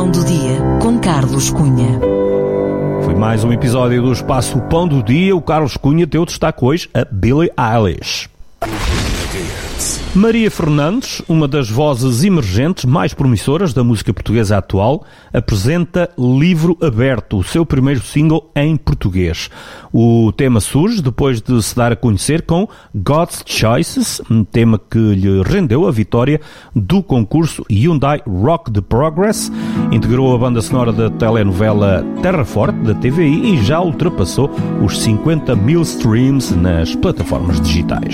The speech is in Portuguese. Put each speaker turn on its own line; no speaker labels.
Pão do Dia, com Carlos Cunha.
Foi mais um episódio do Espaço Pão do Dia. O Carlos Cunha deu destaque hoje a Billie Eilish. Maria Fernandes, uma das vozes emergentes mais promissoras da música portuguesa atual, apresenta Livro Aberto, o seu primeiro single em português. O tema surge depois de se dar a conhecer com God's Choices, um tema que lhe rendeu a vitória do concurso Hyundai Rock the Progress. Integrou a banda sonora da telenovela Terra Forte, da TVI, e já ultrapassou os 50 mil streams nas plataformas digitais.